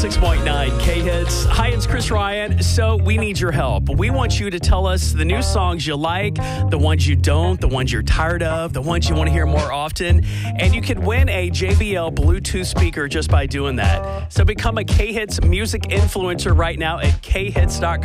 106.9 K-Hits. Hi, it's Chris Ryan. So we need your help. We want you to tell us the new songs you like, the ones you don't, the ones you're tired of, the ones you want to hear more often. And you could win a JBL Bluetooth speaker just by doing that. So become a K-Hits music influencer right now at khits.com.